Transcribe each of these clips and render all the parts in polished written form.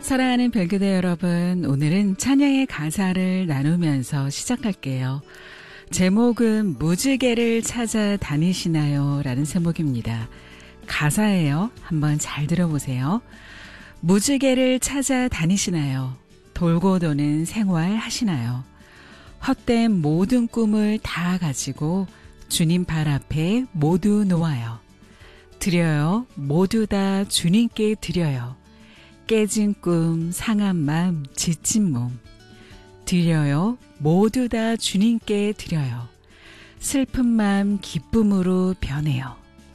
사랑하는 별교대 여러분, 오늘은 찬양의 가사를 나누면서 시작할게요. 제목은 무지개를 찾아 다니시나요? 라는 제목입니다. 가사예요. 한번 잘 들어보세요. 무지개를 찾아 다니시나요? 돌고 도는 생활 하시나요? 헛된 모든 꿈을 다 가지고 주님 발 앞에 모두 놓아요. 드려요. 모두 다 주님께 드려요. 깨진 꿈, 상한 맘, 지친 몸. 드려요. 모두 다 주님께 드려요. 슬픈 맘 기쁨으로 변해요.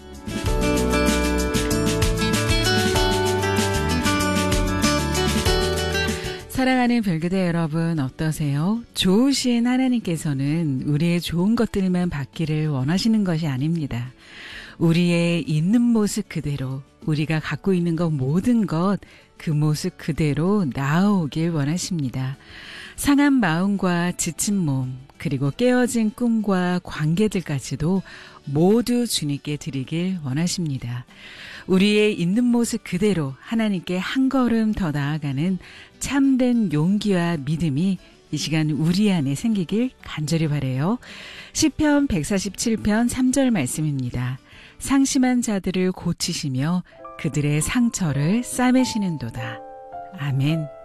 사랑하는 별교대 여러분, 어떠세요? 좋으신 하나님께서는 우리의 좋은 것들만 받기를 원하시는 것이 아닙니다. 우리의 있는 모습 그대로, 우리가 갖고 있는 것 모든 것, 그 모습 그대로 나아오길 원하십니다. 상한 마음과 지친 몸, 그리고 깨어진 꿈과 관계들까지도 모두 주님께 드리길 원하십니다. 우리의 있는 모습 그대로 하나님께 한 걸음 더 나아가는 참된 용기와 믿음이 이 시간 우리 안에 생기길 간절히 바라요. 시편 147편 3절 말씀입니다. 상심한 자들을 고치시며 그들의 상처를 싸매시는도다. 아멘.